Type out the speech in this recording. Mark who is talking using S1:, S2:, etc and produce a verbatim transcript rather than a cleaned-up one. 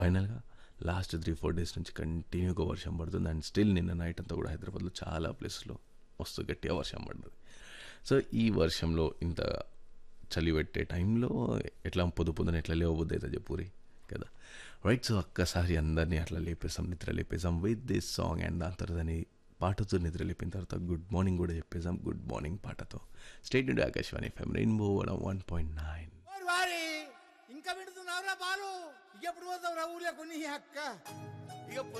S1: ఫైనల్గా last three four days నుంచి కంటిన్యూగా వర్షం పడుతుంది. అండ్ స్టిల్ నిన్న నైట్ అంతా కూడా హైదరాబాద్లో చాలా ప్లేస్లో మస్తు గట్టిగా వర్షం పడుతుంది. సో ఈ వర్షంలో ఇంత చలి పెట్టే టైంలో ఎట్లా పొద్దు పొద్దున ఎట్లా లేవబుద్ది అవుతుంది చెప్పురి కదా. రైట్, సో ఒక్కసారి అందరినీ అట్లా లేపేసాం, నిద్ర లేపేసాం విత్ దిస్ సాంగ్. అండ్ దాని తర్వాత దాన్ని పాటతో నిద్ర లేపిన తర్వాత గుడ్ మార్నింగ్ కూడా చెప్పేసాం గుడ్ మార్నింగ్ పాటతో. స్టేట్ నుండి Akashvani FM rainbow one point nine.
S2: ఇంకా పెడుతున్నావురా బాలు, ఎప్పుడు పోతావురా ఊర్లో కొన్ని అక్క.
S3: ఇక